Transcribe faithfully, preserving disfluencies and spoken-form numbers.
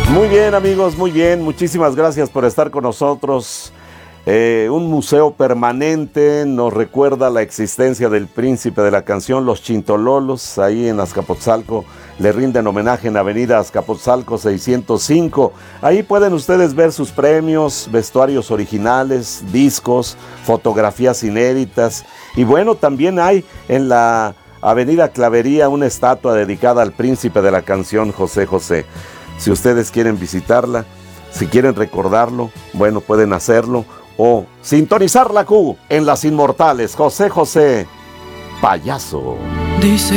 Muy bien, amigos, muy bien. Muchísimas gracias por estar con nosotros. Eh, un museo permanente nos recuerda la existencia del príncipe de la canción, los Chintololos, ahí en Azcapotzalco. Le rinden homenaje en Avenida Azcapotzalco seiscientos cinco. Ahí pueden ustedes ver sus premios, vestuarios originales, discos, fotografías inéditas. Y bueno, también hay en la Avenida Clavería una estatua dedicada al príncipe de la canción, José José. Si ustedes quieren visitarla, si quieren recordarlo, bueno, pueden hacerlo. O sintonizar la Q en Las Inmortales, José José, payaso. Dice